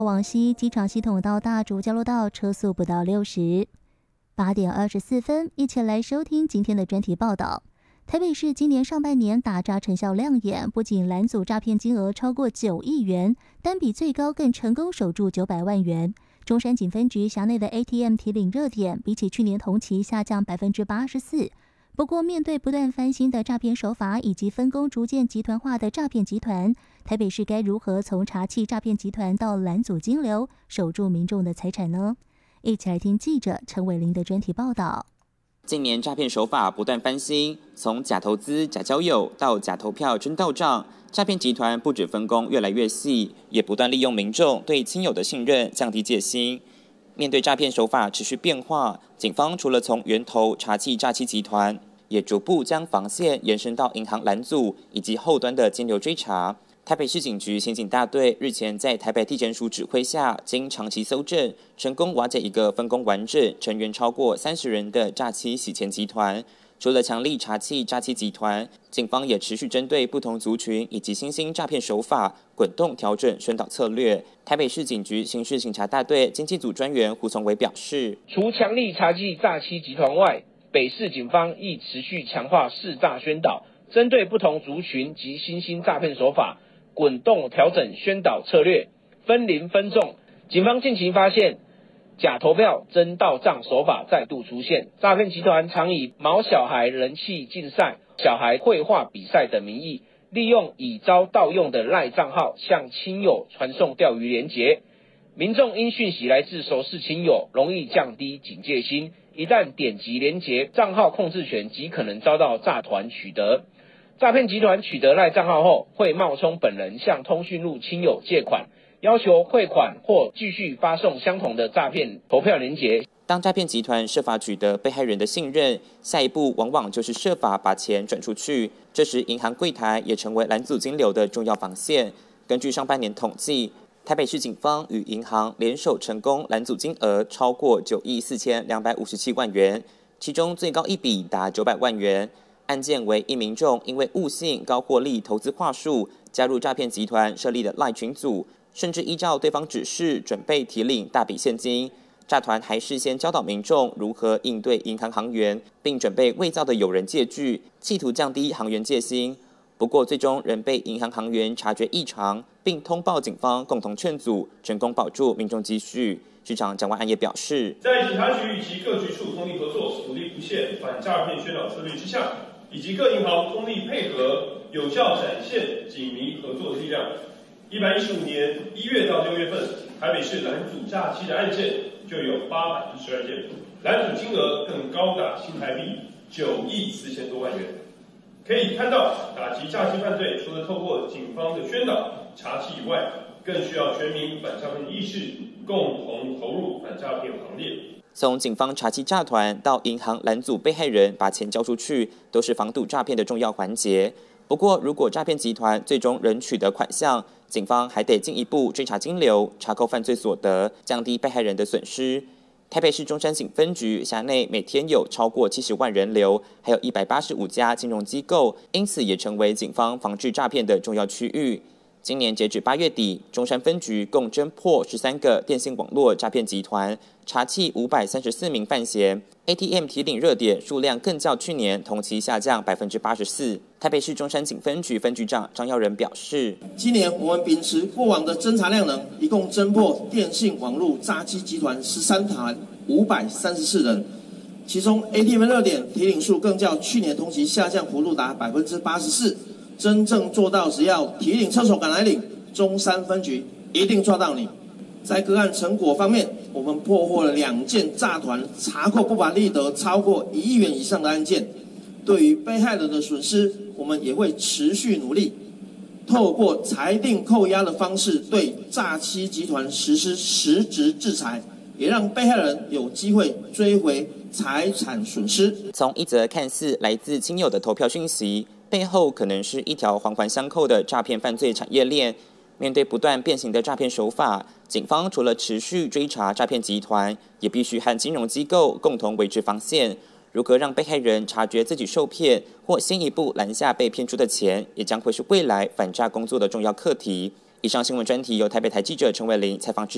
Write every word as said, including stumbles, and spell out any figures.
往西机场系统到大竹交流道车速不到六十。八点二十四分，一起来收听今天的专题报道。台北市今年上半年打诈成效亮眼，不仅拦阻诈骗金额超过九亿元，单笔最高更成功守住九百万元。中山警分局辖内的 A T M 提领热点比起去年同期下降百分之八十四。不过，面对不断翻新的诈骗手法以及分工逐渐集团化的诈骗集团，台北市该如何从查缉诈骗集团到拦阻金流，守住民众的财产呢？一起来听记者陈伟玲的专题报道。 近年诈骗手法不断翻新，从假投资、假交友到假投票真到账，诈骗集团不止分工越来越细，也不断利用民众对亲友的信任降低戒心。面对诈骗手法持续变化，警方除了从源头查缉诈欺集团，也逐步将防线延伸到银行拦阻以及后端的金流追查。台北市警局刑警大队日前在台北地检署指挥下，经长期搜证，成功瓦解一个分工完整、成员超过三十人的诈欺洗钱集团。除了强力查缉诈欺集团，警方也持续针对不同族群以及新兴诈骗手法，滚动调整宣导策略。台北市警局刑事警察大队经济组专员胡从伟表示， 除强力查缉诈欺集团外，北市警方亦持续强化识诈宣导，针对不同族群及新兴诈骗手法，滚动调整宣导策略，分龄分众。警方近期发现，假投票真到账手法再度出现，诈骗集团常以毛小孩人气竞赛、小孩绘画比赛等名义，利用已遭盗用的赖账号向亲友传送钓鱼连结。民众因讯息来自熟识亲友，容易降低警戒心，一旦点击连结，账号控制权极可能遭到诈团取得。诈骗集团取得赖账号后，会冒充本人向通讯录亲友借款，要求汇款或继续发送相同的诈骗投票连结。 当诈骗集团设法取得被害人的信任，下一步往往就是设法把钱转出去。这时，银行柜台也成为拦阻金流的重要防线。根据上半年统计，台北市警方与银行联手成功拦阻金额超过九亿四千两百五十七万元，其中最高一笔达九百万元。案件为一民众因为误信高获利投资话术，加入诈骗集团设立的赖群组，甚至依照对方指示准备提领大笔现金。诈团还事先教导民众如何应对银行行员，并准备伪造的友人借据，企图降低行员戒心。不过最终仍被银行行员察觉异常，并通报警方共同劝阻，成功保住民众积蓄。市长蒋万安也表示， 在警察局以及各局处通力合作、努力不懈反诈骗宣导策略之下，以及各银行通力配合，有效展现警民合作的力量。一百一十五年一月到六月份，台北市拦阻诈欺的案件就有八百一十二件，拦阻金额更高达新台币九亿四千多万元。可以看到，打击诈欺犯罪除了透过警方的宣导查缉以外，更需要全民反诈骗意识，共同投入反诈骗行列。 从警方查缉诈团到银行拦阻被害人把钱交出去，都是防堵诈骗的重要环节。不过，如果诈骗集团最终仍取得款项，警方还得进一步追查金流，查扣犯罪所得，降低被害人的损失。台北市中山警分局辖内每天有超过七十万人流，还有一百八十五家金融机构，因此也成为警方防治诈骗的重要区域。今年截止八月底，中山分局共侦破十三个电信网络诈骗集团，查缉五百三十四名犯嫌 ，A T M 提领热点数量更较去年同期下降百分之八十四。台北市中山警分局分局长张耀仁表示， 今年我们秉持过往的侦查量能，一共侦破电信网络诈欺集团十三团，五百三十四人，其中 A T M 热点提领数更较去年同期下降幅度达百分之八十四。真正做到，只要提领车手敢来领，中山分局一定抓到你。在个案成果方面，我们破获了两件诈团查扣不法利得超过一亿元以上的案件。对于被害人的损失，我们也会持续努力，透过裁定扣押的方式，对诈欺集团实施实质制裁，也让被害人有机会追回财产损失。 从一则看似来自亲友的投票讯息，背后可能是一条环环相扣的诈骗犯罪产业链。面对不断变形的诈骗手法，警方除了持续追查诈骗集团，也必须和金融机构共同维持防线。如何让被害人察觉自己受骗，或先一步拦下被骗出的钱，也将会是未来反诈工作的重要课题。以上新闻专题由台北台记者陈伟玲采访至。